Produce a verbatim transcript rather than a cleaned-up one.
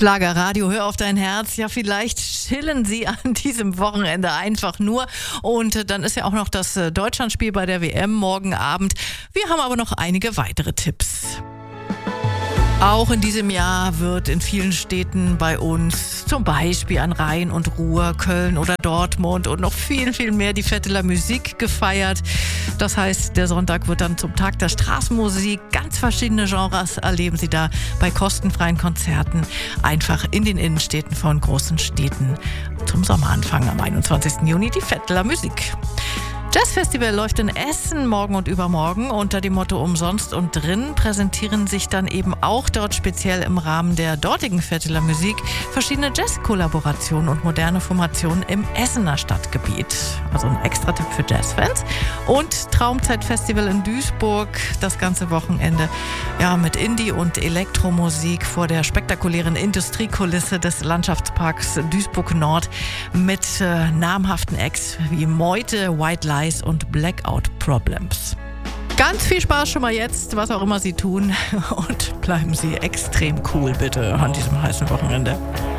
Schlagerradio, hör auf dein Herz. Ja, vielleicht chillen Sie an diesem Wochenende einfach nur. Und dann ist ja auch noch das Deutschlandspiel bei der W M morgen Abend. Wir haben aber noch einige weitere Tipps. Auch in diesem Jahr wird in vielen Städten bei uns, zum Beispiel an Rhein und Ruhr, Köln oder Dortmund und noch viel, viel mehr, die Fête de la Musique gefeiert. Das heißt, der Sonntag wird dann zum Tag der Straßenmusik. Ganz verschiedene Genres erleben Sie da bei kostenfreien Konzerten einfach in den Innenstädten von großen Städten. Zum Sommeranfang am einundzwanzigsten Juni die Fête de la Musique. Jazzfestival läuft in Essen morgen und übermorgen. Unter dem Motto Umsonst und drin präsentieren sich dann eben auch dort speziell im Rahmen der dortigen Fête de la Musique verschiedene Jazz-Kollaborationen und moderne Formationen im Essener Stadtgebiet. Also ein extra Tipp für Jazzfans. Und Traumzeitfestival in Duisburg, das ganze Wochenende ja, mit Indie- und Elektromusik vor der spektakulären Industriekulisse des Landschaftsparks Duisburg Nord mit äh, namhaften Acts wie Meute, White Lies und Blackout Problems. Ganz viel Spaß schon mal jetzt, was auch immer Sie tun, und bleiben Sie extrem cool bitte an diesem heißen Wochenende.